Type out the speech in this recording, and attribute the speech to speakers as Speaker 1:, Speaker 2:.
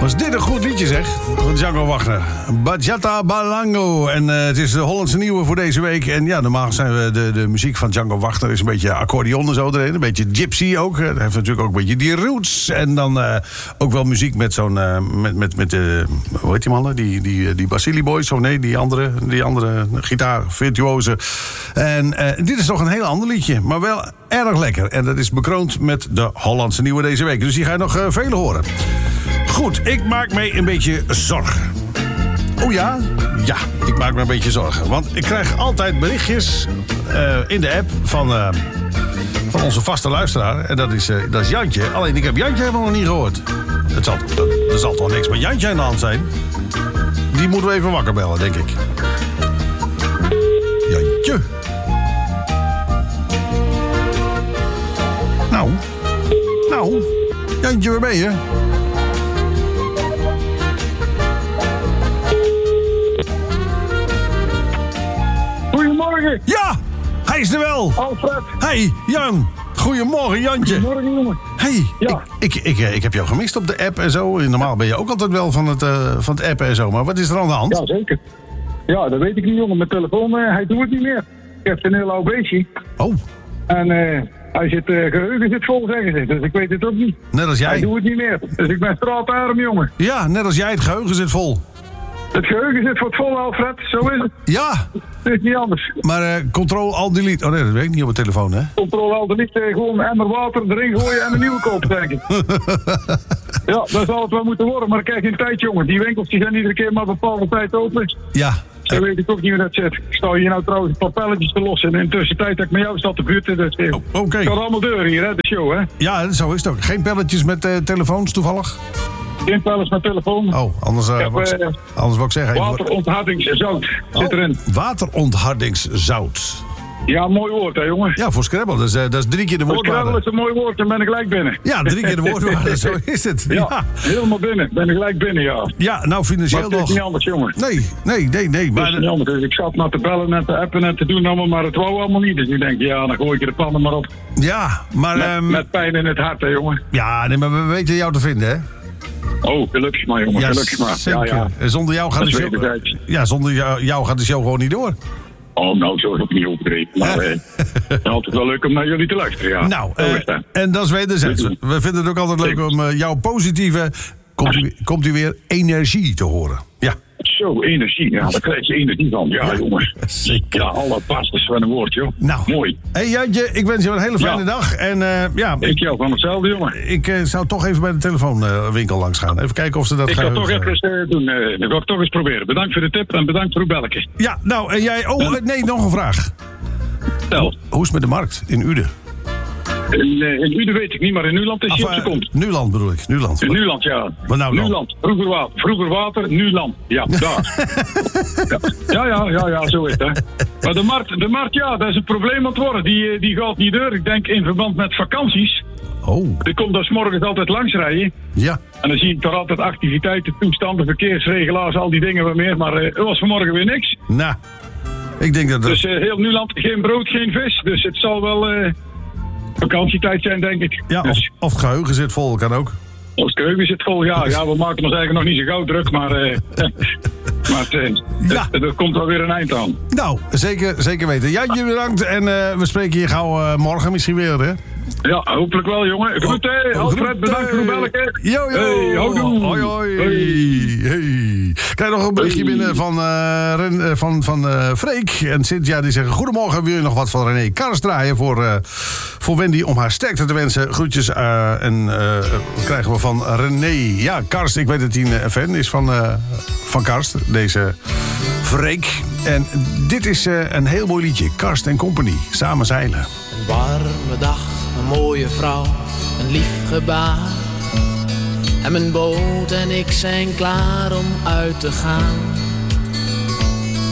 Speaker 1: Was dit een goed liedje, zeg? Van Django Wagner. Bachata Balango. En het is de Hollandse nieuwe voor deze week. En ja, normaal zijn we de muziek van Django Wagner is een beetje accordeon en zo erin. Een beetje gypsy ook. Hij heeft natuurlijk ook een beetje die roots. En dan ook wel muziek met zo'n... met hoe heet die mannen? Die Basili Boys. Of nee, die andere gitaarvirtuozen. En dit is toch een heel ander liedje. Maar wel erg lekker. En dat is bekroond met de Hollandse nieuwe deze week. Dus die ga je nog vele horen. Goed, ik maak me een beetje zorgen. Oh ja? Ja, ik maak me een beetje zorgen. Want ik krijg altijd berichtjes in de app van onze vaste luisteraar. En dat is Jantje. Alleen ik heb Jantje helemaal nog niet gehoord. Er zal toch niks met Jantje aan de hand zijn? Die moeten we even wakker bellen, denk ik. Jantje. Nou, Jantje, waar ben je?
Speaker 2: Goedemorgen.
Speaker 1: Ja, hij is er wel.
Speaker 2: Alfred.
Speaker 1: Hey, Jan. Goedemorgen, Jantje.
Speaker 2: Goedemorgen, jongen.
Speaker 1: Hey,
Speaker 2: ja.
Speaker 1: ik heb jou gemist op de app en zo. Normaal ben je ook altijd wel van het appen en zo. Maar wat is er aan de hand?
Speaker 2: Ja, zeker. Ja, dat weet ik niet, jongen. Mijn telefoon, hij doet het niet meer. Ik heb een heel oud beestje.
Speaker 1: Oh.
Speaker 2: En geheugen zit vol, zeggen ze. Dus ik weet het ook niet.
Speaker 1: Net als jij.
Speaker 2: Hij doet het niet meer. Dus ik ben straatarm, jongen.
Speaker 1: Ja, net als jij. Het geheugen zit vol.
Speaker 2: Het geheugen zit voor het vol, Alfred. Zo is het.
Speaker 1: Ja.
Speaker 2: Het is niet anders.
Speaker 1: Maar Ctrl-Alt-Delete. Oh nee, dat werkt niet op mijn telefoon, hè?
Speaker 2: Ctrl-Alt-Delete, gewoon een emmer water erin gooien en een nieuwe kopen, denk ik. Ja, dat zal het wel moeten worden. Maar kijk, in tijd, jongen. Die winkels die zijn iedere keer maar een bepaalde tijd open.
Speaker 1: Ja.
Speaker 2: Zo weet ik ook niet hoe dat zit. Ik sta hier nou trouwens een paar pelletjes te lossen. En in tussentijd dat ik met jou sta te buurten. Dus
Speaker 1: Oké.
Speaker 2: Het gaat allemaal deur hier, hè, de show, hè?
Speaker 1: Ja, zo is het ook. Geen pelletjes met telefoons toevallig?
Speaker 2: Geen pellets met telefoon.
Speaker 1: Oh, anders wou ik zeggen.
Speaker 2: Wateronthardingszout zit erin.
Speaker 1: Wateronthardingszout.
Speaker 2: Ja, mooi woord, hè, jongen?
Speaker 1: Ja, voor Scrabble. Dat is 3 keer de woordwaarde.
Speaker 2: Scrabble is een mooi woord, dan ben ik gelijk binnen.
Speaker 1: Ja, 3 keer de woordwaarde, zo is het.
Speaker 2: Ja, helemaal binnen. Ben ik gelijk binnen, ja.
Speaker 1: Ja, nou financieel nog...
Speaker 2: Maar het is niet anders, jongen.
Speaker 1: Nee.
Speaker 2: Maar het is niet anders. Dus ik zat naar te bellen en te appen en te doen allemaal, maar het wou allemaal niet. Dus nu denk ik, ja, dan gooi ik de pannen maar op.
Speaker 1: Ja, maar...
Speaker 2: Met pijn in het hart, hè, jongen.
Speaker 1: Ja, nee, maar we weten jou te vinden, hè?
Speaker 2: Oh, gelukkig maar, jongen.
Speaker 1: Ja,
Speaker 2: gelukkig maar.
Speaker 1: Zeker.
Speaker 2: Ja.
Speaker 1: En zonder jou gaat de show... Ja, zonder jou gaat de show gewoon niet door.
Speaker 2: Oh, nou, zo is het niet overdreven. Maar het is altijd wel leuk om naar jullie te luisteren, ja.
Speaker 1: Nou, en dat is wederzijds. We vinden het ook altijd leuk om jouw positieve... Komt u weer energie te horen. Ja.
Speaker 2: Zo, energie. Ja, daar krijg je energie van. Ja, jongens.
Speaker 1: Zeker.
Speaker 2: Ja, alle pastes van een woord, joh.
Speaker 1: Nou.
Speaker 2: Mooi.
Speaker 1: Hey Jantje, ik wens je een hele fijne dag. En
Speaker 2: ik jou van hetzelfde, jongen.
Speaker 1: Ik zou toch even bij de telefoonwinkel langs gaan. Even kijken of ze dat gaan.
Speaker 2: Ik ga toch even doen. Dat ga ik toch eens proberen. Bedankt voor de tip en bedankt voor uw belletje.
Speaker 1: Ja, nou, en jij... Oh, nee, nog een vraag.
Speaker 2: Stel.
Speaker 1: Hoe is het met de markt in Uden?
Speaker 2: In Uden weet ik niet, maar in Nuland is hij op zijn kont.
Speaker 1: Nuland bedoel ik, Nuland.
Speaker 2: In Nuland, ja.
Speaker 1: Maar nou
Speaker 2: Nuland, vroeger water, nu land. Ja, daar. ja, zo is het, hè. Maar de markt, ja, dat is een probleem aan het worden. Die gaat niet door. Ik denk in verband met vakanties.
Speaker 1: Oh.
Speaker 2: Ik kom daar 's morgens altijd langs rijden.
Speaker 1: Ja.
Speaker 2: En dan zie ik toch altijd activiteiten, toestanden, verkeersregelaars, al die dingen wat meer. Maar het was vanmorgen weer niks.
Speaker 1: Nou, ik denk dat...
Speaker 2: Dus heel Nuland, geen brood, geen vis. Dus het zal wel... vakantietijd zijn, denk ik.
Speaker 1: Ja,
Speaker 2: dus.
Speaker 1: of het geheugen zit vol, kan ook.
Speaker 2: Of het geheugen zit vol, ja. Ja, we maken ons eigenlijk nog niet zo gauw druk, maar er komt wel weer een eind aan.
Speaker 1: Nou, zeker weten. Jantje, bedankt en we spreken je gauw morgen misschien weer, hè?
Speaker 2: Ja, hopelijk wel, jongen. Groeten, Alfred, bedankt voor het belletje.
Speaker 1: Yo.
Speaker 2: Hey, houdoe.
Speaker 1: Hoi. Hey. Krijg nog een berichtje binnen van Freek en Cynthia. Die zeggen, goedemorgen, wil je nog wat van René Kars draaien voor Wendy om haar sterkte te wensen. Groetjes krijgen we van René. Ja, Karst, ik weet dat hij een fan is van Karst, deze Freek. En dit is een heel mooi liedje, Karst & Company, Samen zeilen.
Speaker 3: Een warme dag, een mooie vrouw, een lief gebaar. En mijn boot en ik zijn klaar om uit te gaan.